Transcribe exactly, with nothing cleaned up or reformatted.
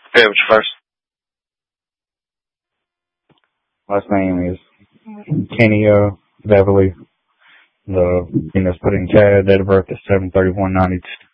Okay, what's your first? Last name is Kenny uh, Beverly. The thing that's put in C A D, date of birth is seven thirty-one ninety-two.